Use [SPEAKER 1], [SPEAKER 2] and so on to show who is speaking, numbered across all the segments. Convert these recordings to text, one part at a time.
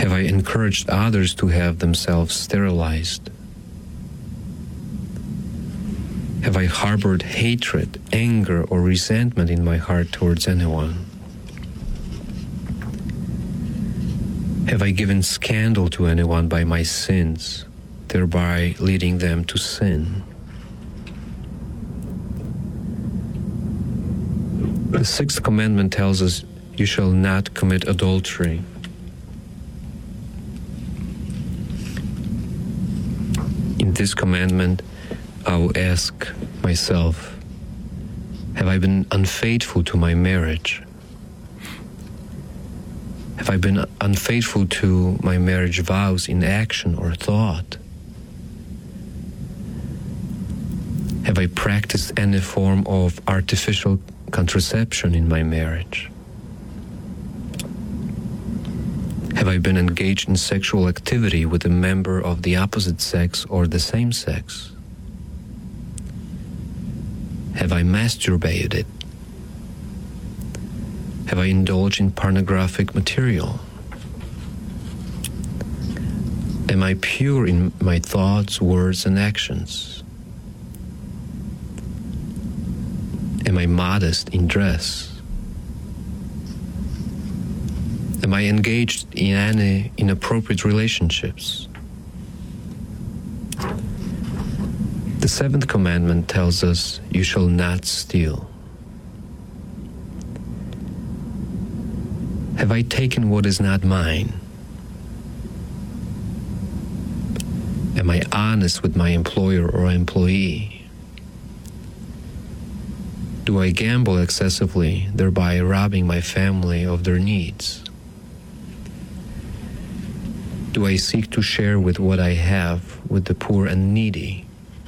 [SPEAKER 1] Have I encouraged others to have themselves sterilized? Have I harbored hatred, anger, or resentment in my heart towards anyone? Have I given scandal to anyone by my sins, thereby leading them to sin? The sixth commandment tells us, you shall not commit adultery. In this commandment, I will ask myself, have I been unfaithful to my marriage? Have I been unfaithful to my marriage vows in action or thought? Have I practiced any form of artificial contraception in my marriage? Have I been engaged in sexual activity with a member of the opposite sex or the same sex? Have I masturbated? Have I indulged in pornographic material? Am I pure in my thoughts, words, and actions? Am I modest in dress? Am I engaged in any inappropriate relationships? The seventh commandment tells us, you shall not steal. Have I taken what is not mine? Am I honest with my employer or employee? Do I gamble excessively, thereby robbing my family of their needs? Do I seek to share with what I have with the poor and needy?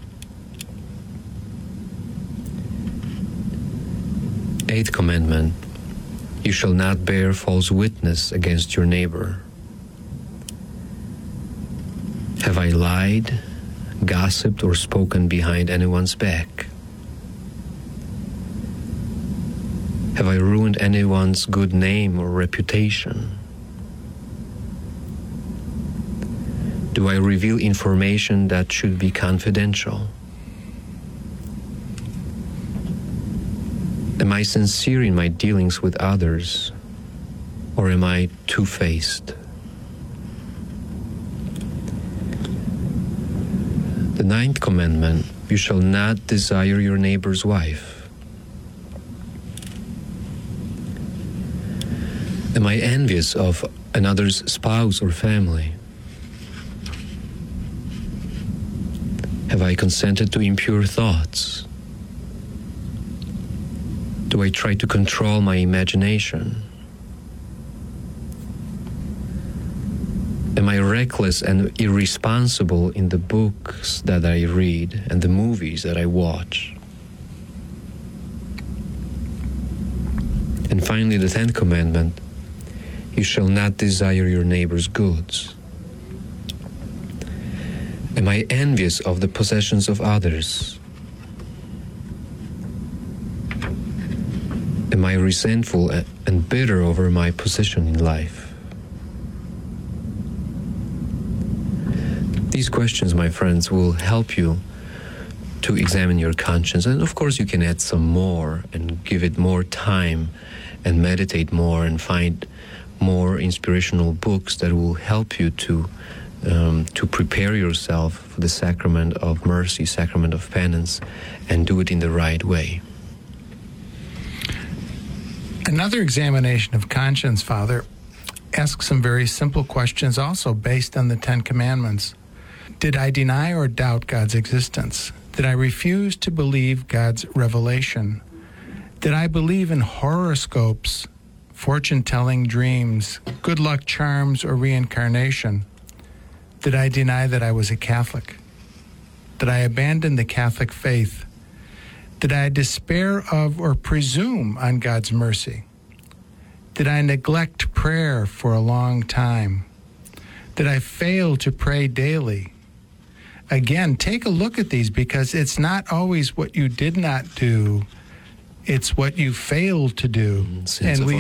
[SPEAKER 1] Eighth commandment, you shall not bear false witness against your neighbor. Have I lied, gossiped, or spoken behind anyone's back? Have I ruined anyone's good name or reputation? Do I reveal information that should be confidential? Am I sincere in my dealings with others, or am I two-faced? The ninth commandment, you shall not desire your neighbor's wife. Am I envious of another's spouse or family? Have I consented to impure thoughts? Do I try to control my imagination? Am I reckless and irresponsible in the books that I read and the movies that I watch? And finally, the 10th commandment, you shall not desire your neighbor's goods. Am I envious of the possessions of others? Am I resentful and bitter over my position in life? These questions, my friends, will help you to examine your conscience. And of course, you can add some more and give it more time and meditate more and find more inspirational books that will help you to prepare yourself for the sacrament of mercy, sacrament of penance, and do it in the right way.
[SPEAKER 2] Another examination of conscience, Father, asks some very simple questions also based on the Ten Commandments. Did I deny or doubt God's existence? Did I refuse to believe God's revelation? Did I believe in horoscopes, fortune-telling dreams, good luck charms, or reincarnation? Did I deny that I was a Catholic? Did I abandon the Catholic faith? Did I despair of or presume on God's mercy? Did I neglect prayer for a long time? Did I fail to pray daily? Again, take a look at these, because it's not always what you did not do, it's what you failed to do. And we